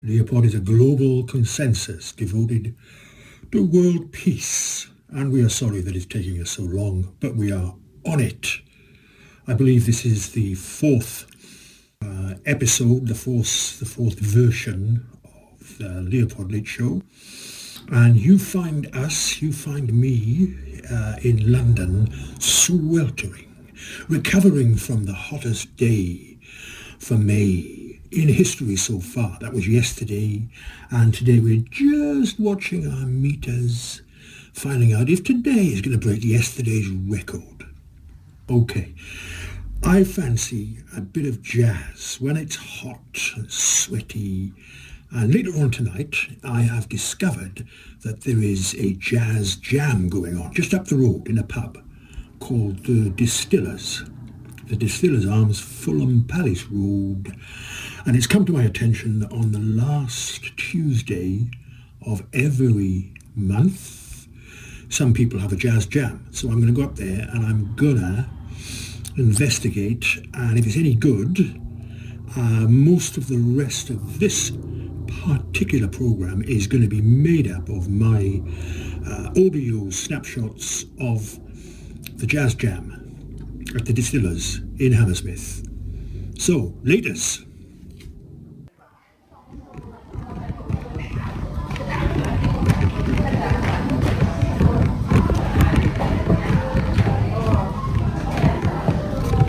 Leopold is a global consensus devoted to world peace, and we are sorry that it's taking us so long, but we are on it. I believe this is the fourth episode, the fourth version of the Leopold Late Show, and you find me in London, sweltering, recovering from the hottest day for May in history so far. That was yesterday, and today we're just watching our meters, finding out if today is going to break yesterday's record. Okay, I fancy a bit of jazz when it's hot and sweaty, and later on tonight I have discovered that there is a jazz jam going on just up the road in a pub called the Distillers. The Distillers Arms, Fulham Palace Road, and it's come to my attention that on the last Tuesday of every month, some people have a jazz jam. So I'm going to go up there and I'm going to investigate, and if it's any good, most of the rest of this particular program is going to be made up of my audio snapshots of the jazz jam at the Distillers in Hammersmith. So, latest.